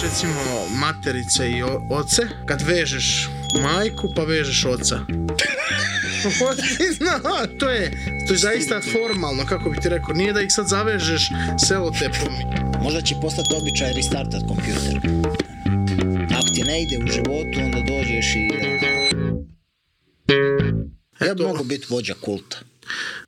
recimo materice i oce, kad vežeš majku pa vežeš oca. To je zaista formalno, kako bi ti rekao, nije da ih sad zavežeš selotepom. Možda će postati običaj restartat kompjuter. Ako ti ne ide u životu, onda dođeš i... Ja bi mogu biti vođa kulta.